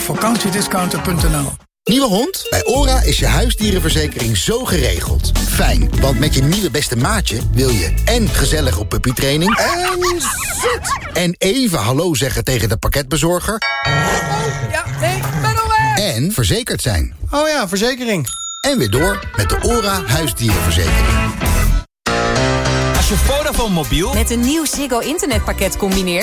vakantiediscounter.nl. Nieuwe hond? Bij ORA is je huisdierenverzekering zo geregeld. Fijn, want met je nieuwe beste maatje wil je en gezellig op puppytraining en zit. En even hallo zeggen tegen de pakketbezorger. Ja, ik ben alweer! En verzekerd zijn. Oh ja, verzekering. En weer door met de ORA huisdierenverzekering. Als je Vodafone mobiel met een nieuw Ziggo internetpakket combineert,